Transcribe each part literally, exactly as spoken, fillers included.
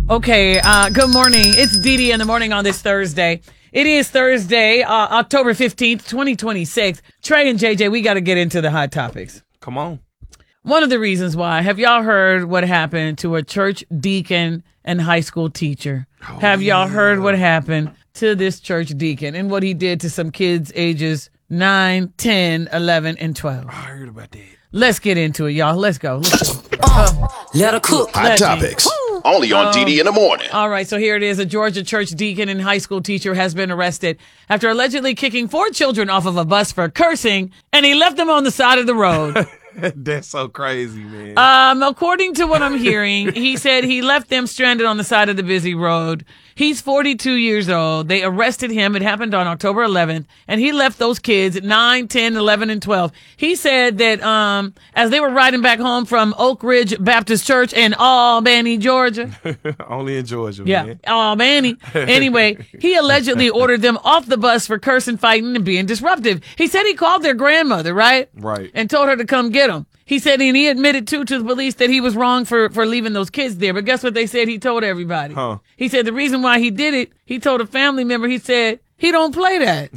Okay, uh, good morning. It's Dee Dee in the morning on this Thursday. It is Thursday, uh, October fifteenth, twenty twenty-six. Trey and J J, we got to get into the hot topics. Come on. One of the reasons why, have y'all heard what happened to a church deacon and high school teacher? Oh, have y'all yeah. heard what happened to this church deacon and what he did to some kids ages nine, ten, eleven, and twelve? I heard about that. Let's get into it, y'all. Let's go. Let's go. Uh, let her cook. Hot topics. Only on um, Dee Dee in the morning. All right, so here it is. A Georgia church deacon and high school teacher has been arrested after allegedly kicking four children off of a bus for cursing, and he left them on the side of the road. That's so crazy, man. Um, according to what I'm hearing, he said he left them stranded on the side of the busy road. He's forty-two years old. They arrested him. It happened on October eleventh, and he left those kids at nine, ten, eleven, and twelve. He said that um, as they were riding back home from Oak Ridge Baptist Church in Albany, Georgia. Only in Georgia, yeah, man. Albany. Anyway, he allegedly ordered them off the bus for cursing, fighting, and being disruptive. He said he called their grandmother, right? Right. And told her to come get him. He said, and he admitted, too, to the police that he was wrong for, for leaving those kids there. But guess what they said he told everybody? Huh. He said the reason why he did it, he told a family member, he said, he don't play that.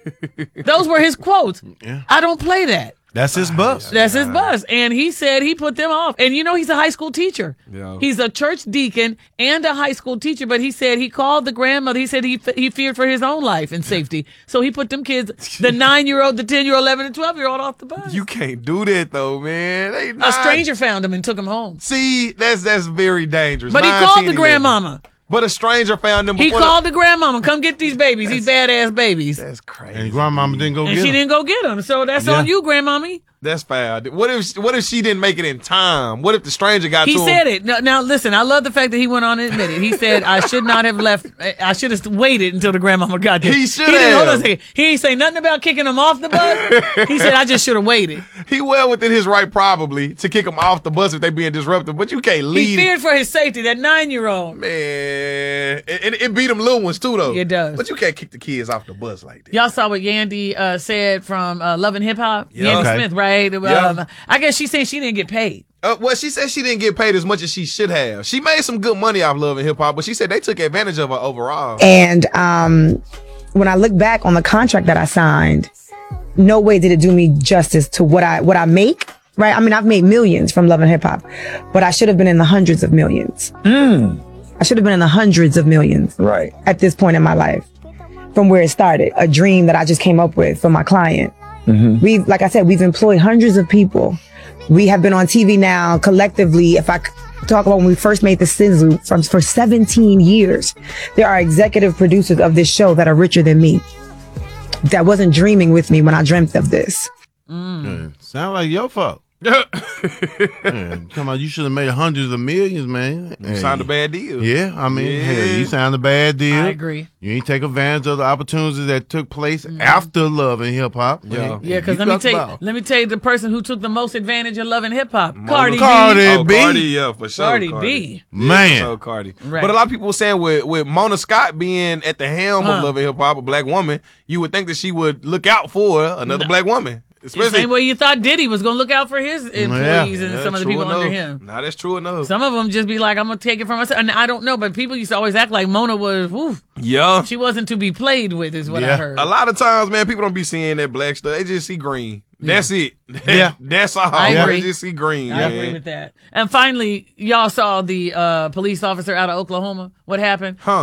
Those were his quotes. Yeah. I don't play that. That's his bus. That's his bus. And he said he put them off. And you know, he's a high school teacher. Yeah. He's a church deacon and a high school teacher. But he said he called the grandmother. He said he he feared for his own life and safety. So he put them kids, the nine-year-old, the ten-year-old, eleven, and twelve-year-old off the bus. You can't do that, though, man. They not... A stranger found him and took him home. See, that's that's very dangerous. But he Nine, called ten, the grandmama. But a stranger found them. He before called the... the grandmama. Come get these babies. These badass babies. That's crazy. And grandmama didn't go and get them. And she didn't go get them. So that's yeah. on you, grandmommy. That's foul. What if what if she didn't make it in time? What if the stranger got he to him? He said it. Now, now, listen, I love the fact that he went on and admitted. He said, I should not have left. I should have waited until the grandmama got there. He should he have. Hold on a second. He ain't say nothing about kicking him off the bus. He said, I just should have waited. He well within his right, probably, to kick him off the bus if they being disruptive. But you can't leave. He feared for his safety, that nine-year-old. Man. And it, it beat them little ones, too, though. It does. But you can't kick the kids off the bus like that. Y'all saw what Yandy uh, said from uh, Love and Hip Hop? Yeah. Yandy Okay. Smith, right? Yeah. Um, I guess she's saying she didn't get paid. Uh, well, she said she didn't get paid as much as she should have. She made some good money off Love and Hip Hop, but she said they took advantage of her overall. And um, when I look back on the contract that I signed, no way did it do me justice to what I what I make. Right? I mean, I've made millions from Love and Hip Hop, but I should have been in the hundreds of millions. Mm. I should have been in the hundreds of millions. Right. At this point in my life, from where it started, a dream that I just came up with for my client. Mm-hmm. We've, like I said, we've employed hundreds of people. We have been on T V now collectively. If I talk about when we first made the Sizzle from for seventeen years, there are executive producers of this show that are richer than me. That wasn't dreaming with me when I dreamt of this. Mm. Yeah, sound like your fault. Man, come on, you should have made hundreds of millions, man. You hey. signed a bad deal. Yeah, I mean, yeah. hell, you signed a bad deal. I agree. You ain't take advantage of the opportunities that took place mm. after Love and Hip Hop. Yeah, yeah. Because let me tell you, let me tell you, the person who took the most advantage of Love and Hip Hop, Cardi, Cardi B. Oh, B. Cardi, yeah, for sure. Cardi, Cardi. B, man, yeah, for sure, Cardi. Right. But a lot of people were saying with with Mona Scott being at the helm huh. of Love and Hip Hop, a black woman, you would think that she would look out for another no. black woman. Especially, the same way you thought Diddy was going to look out for his employees yeah, and yeah, some of the people enough. under him. Nah, that's true enough. Some of them just be like, I'm going to take it for myself. And I don't know, but people used to always act like Mona was, whew, yeah. she wasn't to be played with is what yeah. I heard. A lot of times, man, people don't be seeing that black stuff. They just see green. That's yeah. it. Yeah. That's all. I agree. They just see green, I man. agree with that. And finally, y'all saw the uh, police officer out of Oklahoma. What happened? Huh.